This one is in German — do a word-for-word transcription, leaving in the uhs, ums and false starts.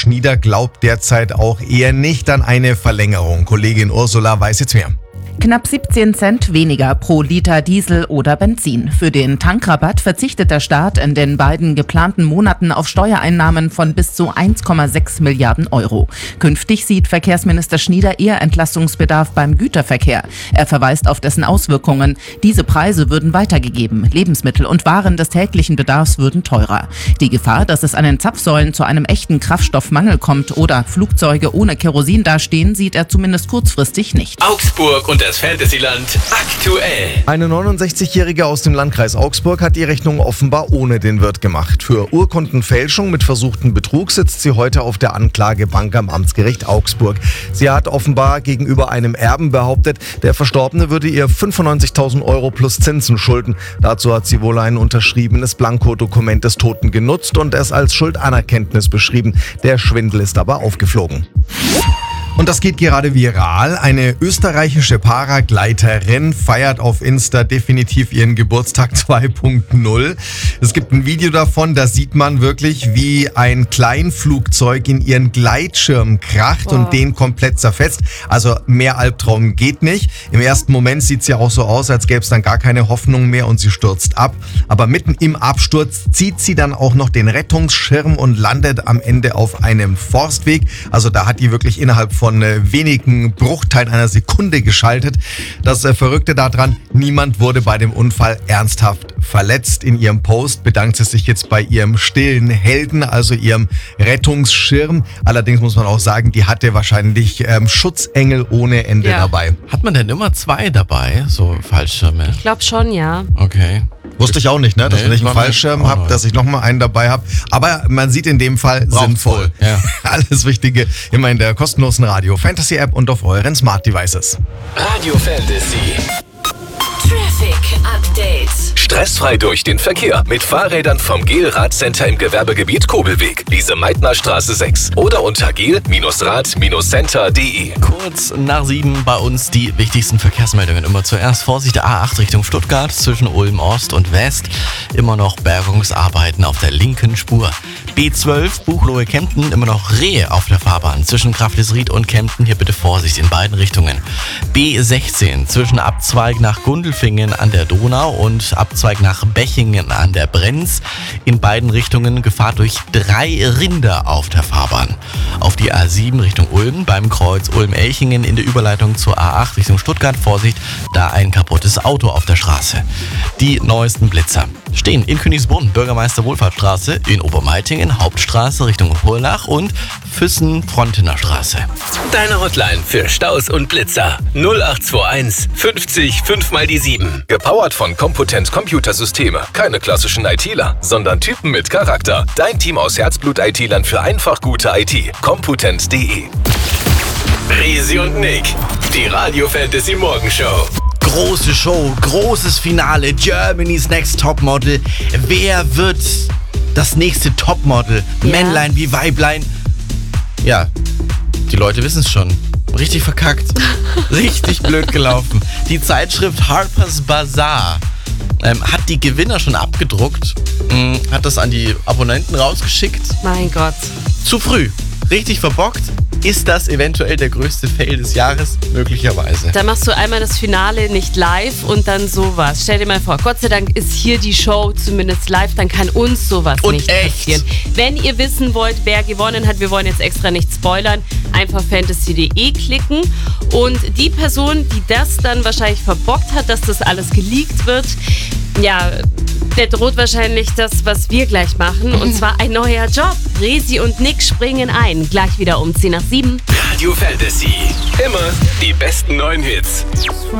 Schnieder glaubt derzeit auch eher nicht an eine Verlängerung. Kollegin Ursula weiß jetzt mehr. Knapp siebzehn Cent weniger pro Liter Diesel oder Benzin. Für den Tankrabatt verzichtet der Staat in den beiden geplanten Monaten auf Steuereinnahmen von bis zu eins Komma sechs Milliarden Euro. Künftig sieht Verkehrsminister Schnieder eher Entlastungsbedarf beim Güterverkehr. Er verweist auf dessen Auswirkungen. Diese Preise würden weitergegeben. Lebensmittel und Waren des täglichen Bedarfs würden teurer. Die Gefahr, dass es an den Zapfsäulen zu einem echten Kraftstoffmangel kommt oder Flugzeuge ohne Kerosin dastehen, sieht er zumindest kurzfristig nicht. Augsburg und das Fantasyland aktuell. Eine neunundsechzigjährige aus dem Landkreis Augsburg hat die Rechnung offenbar ohne den Wirt gemacht. Für Urkundenfälschung mit versuchten Betrug sitzt sie heute auf der Anklagebank am Amtsgericht Augsburg. Sie hat offenbar gegenüber einem Erben behauptet, der Verstorbene würde ihr fünfundneunzigtausend Euro plus Zinsen schulden. Dazu hat sie wohl ein unterschriebenes Blankodokument des Toten genutzt und es als Schuldanerkenntnis beschrieben. Der Schwindel ist aber aufgeflogen. Und das geht gerade viral. Eine österreichische Paragleiterin feiert auf Insta definitiv ihren Geburtstag zwei Punkt null. Es gibt ein Video davon, da sieht man wirklich, wie ein Kleinflugzeug in ihren Gleitschirm kracht oh. und den komplett zerfetzt. Also mehr Albtraum geht nicht. Im ersten Moment sieht es ja auch so aus, als gäbe es dann gar keine Hoffnung mehr und sie stürzt ab. Aber mitten im Absturz zieht sie dann auch noch den Rettungsschirm und landet am Ende auf einem Forstweg. Also da hat die wirklich innerhalb von wenigen Bruchteilen einer Sekunde geschaltet. Das Verrückte daran, niemand wurde bei dem Unfall ernsthaft verletzt. In ihrem Post bedankt sie sich jetzt bei ihrem stillen Helden, also ihrem Rettungsschirm. Allerdings muss man auch sagen, die hatte wahrscheinlich ähm, Schutzengel ohne Ende ja. dabei. Hat man denn immer zwei dabei, so Fallschirme? Ich glaube schon, ja. Okay. Wusste ich auch nicht, ne? Dass Nee, wenn ich einen war mir Fallschirm auch habe, neu. dass ich nochmal einen dabei habe. Aber man sieht in dem Fall Braucht's sinnvoll. wohl, ja. Alles Wichtige immer in der kostenlosen Radio Fantasy App und auf euren Smart Devices. Radio Fantasy. Traffic Update. Stressfrei durch den Verkehr mit Fahrrädern vom Gel-Rad-Center im Gewerbegebiet Kobelweg, Lise-Meitner-Straße sechs oder unter gel Rad Center punkt de. Kurz nach sieben bei uns die wichtigsten Verkehrsmeldungen. Immer zuerst Vorsicht, A acht Richtung Stuttgart zwischen Ulm Ost und West. Immer noch Bergungsarbeiten auf der linken Spur. B zwölf Buchloe Kempten, immer noch Rehe auf der Fahrbahn zwischen Graflisried und Kempten. Hier bitte Vorsicht in beiden Richtungen. B sechzehn zwischen Abzweig nach Gundelfingen an der Donau und Abzweig nach Bechingen an der Brenz. In beiden Richtungen Gefahr durch drei Rinder auf der Fahrbahn. Auf die A sieben Richtung Ulm beim Kreuz Ulm-Elchingen in der Überleitung zur A acht Richtung Stuttgart. Vorsicht, da ein kaputtes Auto auf der Straße. Die neuesten Blitzer stehen in Königsbrunn, Bürgermeister-Wohlfahrtsstraße, in Obermeitingen, Hauptstraße Richtung Purlach und Füssen-Frontener Straße. Deine Hotline für Staus und Blitzer null acht zwei eins fünfzig fünf mal die sieben. Gepowert von Computent Computersysteme. Keine klassischen ITler, sondern Typen mit Charakter. Dein Team aus Herzblut-I T-Lern für einfach gute I T. Computent punkt de. Resi und Nick, die Radio Fantasy Morgenshow. Große Show, großes Finale, Germany's Next Topmodel. Wer wird das nächste Topmodel? Ja. Männlein wie Weiblein? Ja, die Leute wissen es schon. Richtig verkackt. Richtig blöd gelaufen. Die Zeitschrift Harper's Bazaar ähm, hat die Gewinner schon abgedruckt, mh, hat das an die Abonnenten rausgeschickt. Mein Gott. Zu früh. Richtig verbockt. Ist das eventuell der größte Fail des Jahres? Möglicherweise. Da machst du einmal das Finale nicht live und dann sowas. Stell dir mal vor, Gott sei Dank ist hier die Show zumindest live, dann kann uns sowas Und nicht echt? passieren. Wenn ihr wissen wollt, wer gewonnen hat, wir wollen jetzt extra nicht spoilern, einfach fantasy punkt de klicken und die Person, die das dann wahrscheinlich verbockt hat, dass das alles geleakt wird, ja, der droht wahrscheinlich das, was wir gleich machen, und zwar ein neuer Job. Resi und Nick springen ein, gleich wieder um zehn nach sieben. Radio Fantasy. Immer die besten neuen Hits.